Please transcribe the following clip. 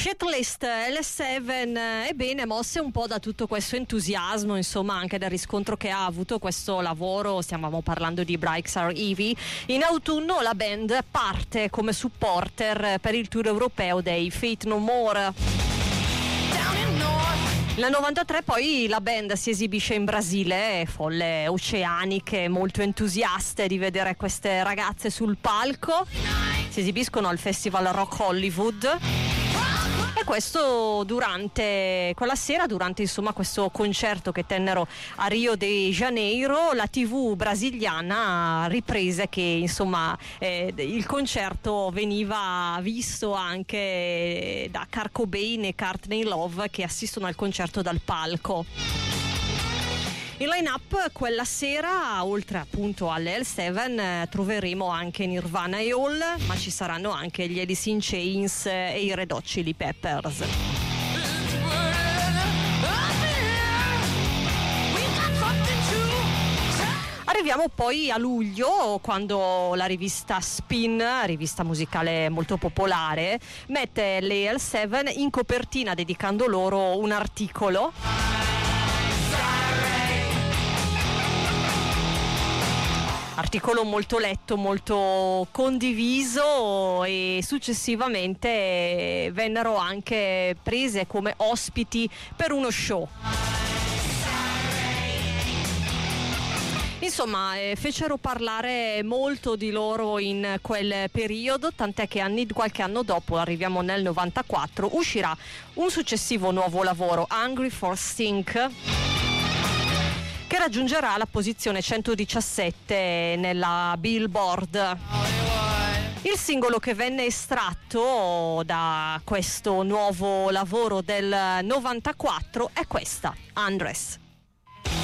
Shitlist L7 ebbene mosse un po' da tutto questo entusiasmo, insomma, anche dal riscontro che ha avuto questo lavoro. Stiamo parlando di Brixar Evie. In autunno la band parte come supporter per il tour europeo dei Faith No More. Nel 93 poi la band si esibisce in Brasile, folle oceaniche molto entusiaste di vedere queste ragazze sul palco. Si esibiscono al Festival Rock Hollywood. E questo durante quella sera, durante insomma questo concerto che tennero a Rio de Janeiro, la TV brasiliana riprese che insomma il concerto veniva visto anche da Kurt Cobain e Courtney Love, che assistono al concerto dal palco. In line-up quella sera, oltre appunto alle L7, troveremo anche Nirvana e Hall, ma ci saranno anche gli Alice in Chains e i Red Hot Chili Peppers. Arriviamo poi a luglio, quando la rivista Spin, rivista musicale molto popolare, mette le L7 in copertina dedicando loro un articolo. Articolo molto letto, molto condiviso, e successivamente vennero anche prese come ospiti per uno show. Insomma, fecero parlare molto di loro in quel periodo, tant'è che qualche anno dopo, arriviamo nel 94, uscirà un successivo nuovo lavoro, Hungry for Stink, che raggiungerà la posizione 117 nella Billboard. Il singolo che venne estratto da questo nuovo lavoro del 94 è questa, Undress.